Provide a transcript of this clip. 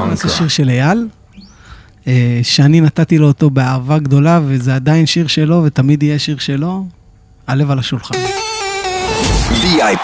זה שיר של אייל, שאני נתתי לו אותו באהבה גדולה, וזה עדיין שיר שלו, ותמיד יהיה שיר שלו, הלב על השולחן. VIP